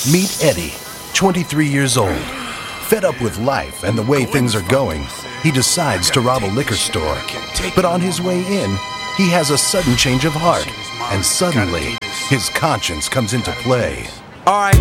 Meet Eddie, 23 years old. Fed up with life and the way things are going, he decides to rob a liquor store. But on his way in, he has a sudden change of heart, and suddenly, his conscience comes into play. All right.